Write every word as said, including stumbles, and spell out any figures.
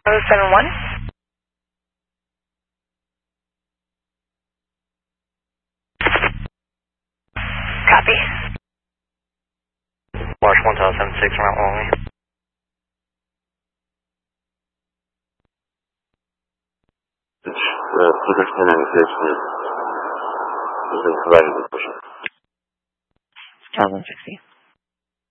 oh seven one. Copy. Marsh one thousand seven six, route only. It's uh, two fifteen ninety-six. Has been provided with pushing. twelve sixty.